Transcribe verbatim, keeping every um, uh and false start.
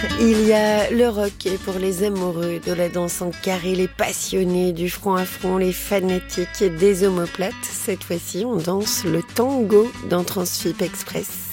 Il y a le rock et pour les amoureux de la danse en carré, les passionnés du front à front, les fanatiques des omoplates. Cette fois-ci, on danse le tango dans Transfip Express.